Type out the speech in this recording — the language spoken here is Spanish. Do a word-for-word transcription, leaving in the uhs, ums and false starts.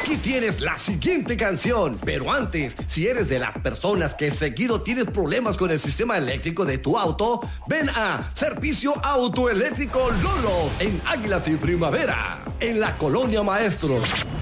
Aquí tienes la siguiente canción. Pero antes, si eres de las personas que seguido tienes problemas con el sistema eléctrico de tu auto, ven a Servicio Autoeléctrico Lolo en Águilas y Primavera, en la Colonia Maestros.